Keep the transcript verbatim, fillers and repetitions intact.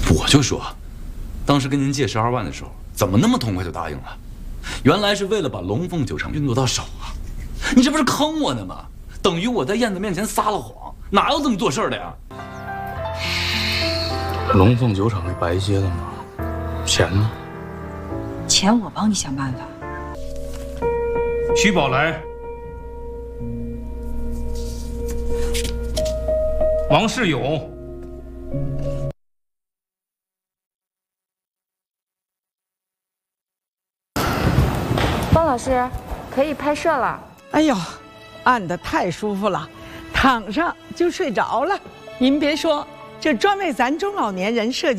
我就说，当时跟您借十二万的时候，怎么那么痛快就答应了？原来是为了把龙凤酒厂运作到手啊！你这不是坑我呢吗？等于我在燕子面前撒了谎，哪有这么做事的呀？ 龙凤酒厂是白接的吗？钱呢？ 钱我帮你想办法。 徐宝来，王世勇。 方老师，可以拍摄了。 哎呦，按得太舒服了，躺上就睡着了。您别说，这专为咱中老年人设计。